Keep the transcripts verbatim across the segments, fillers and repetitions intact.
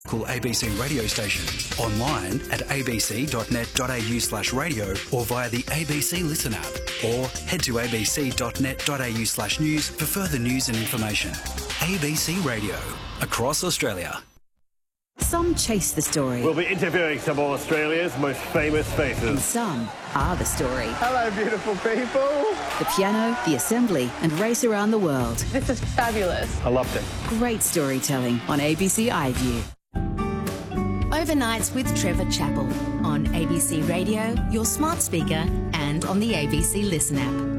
local A B C radio station, online at abc.net.au slash radio or via the A B C Listen app, or head to abc.net.au slash news for further news and information. A B C Radio, across Australia. Some chase the story. We'll be interviewing some of Australia's most famous And faces. some are the story. Hello, beautiful people. The piano, the assembly, and race around the world. This is fabulous. I loved it. Great storytelling on A B C iView. Overnights with Trevor Chappell on A B C Radio, your smart speaker, and on the A B C Listen app.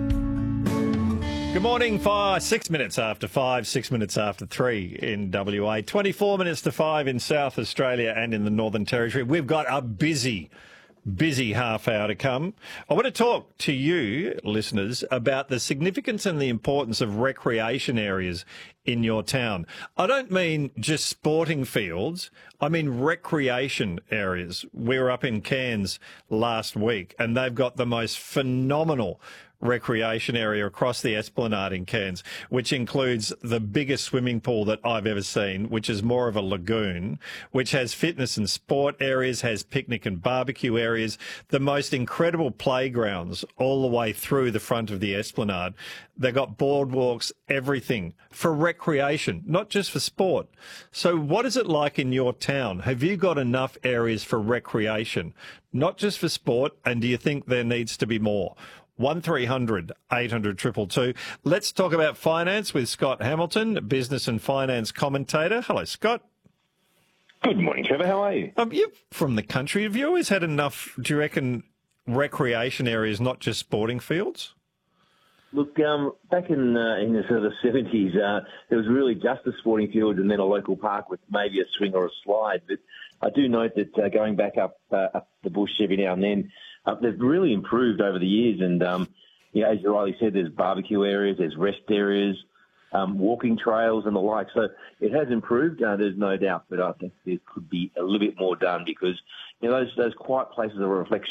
Good morning, five, six minutes after five, six minutes after three in W A, twenty-four minutes to five in South Australia and in the Northern Territory. We've got a busy, busy half hour to come. I want to talk to you, listeners, about the significance and the importance of recreation areas in your town. I don't mean just sporting fields. I mean recreation areas. We were up in Cairns last week and they've got the most phenomenal recreation area across the Esplanade in Cairns, which includes the biggest swimming pool that I've ever seen, which is more of a lagoon, which has fitness and sport areas, has picnic and barbecue areas, the most incredible playgrounds all the way through the front of the Esplanade. They've got boardwalks, everything for recreation, not just for sport. So what is it like in your town? Have you got enough areas for recreation, not just for sport, and do you think there needs to be more? one three hundred eight hundred two two two. Let's talk about finance with Scott Hamilton, business and finance commentator. Hello, Scott. Good morning, Trevor. How are you? Um, you're from the country. Have you always had enough, do you reckon, recreation areas, not just sporting fields? Look, um, back in uh, in the sort of the seventies, uh, there was really just a sporting field and then a local park with maybe a swing or a slide. But I do note that uh, going back up, uh, up the bush every now and then, Uh, they've really improved over the years, and um, you know, as you rightly said, there's barbecue areas, there's rest areas, um, walking trails, and the like. So it has improved. Uh, there's no doubt, but I think there could be a little bit more done because you know those those quiet places are a reflection